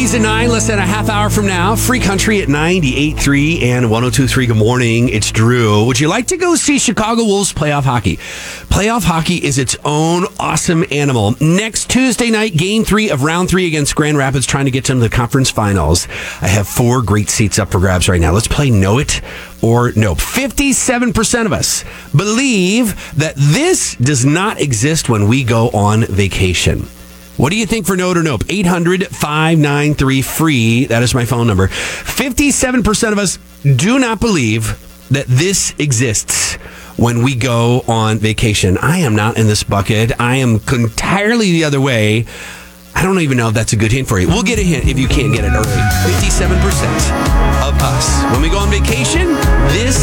Fridays at 9, less than a half hour from now. Free Country at 98.3 and 102.3. Good morning. It's Drew. Would you like to go see Chicago Wolves playoff hockey? Playoff hockey is its own awesome animal. Next Tuesday night, Game 3 of Round 3 against Grand Rapids, trying to get to the conference finals. I have 4 great seats up for grabs right now. Let's play Know It or Nope. 57% of us believe that this does not exist when we go on vacation. What do you think for Know It or Nope? 800-593-FREE. That is my phone number. 57% of us do not believe that this exists when we go on vacation. I am not in this bucket. I am entirely the other way. I don't even know if that's a good hint for you. We'll get a hint if you can't get it early. 57% of us. When we go on vacation, this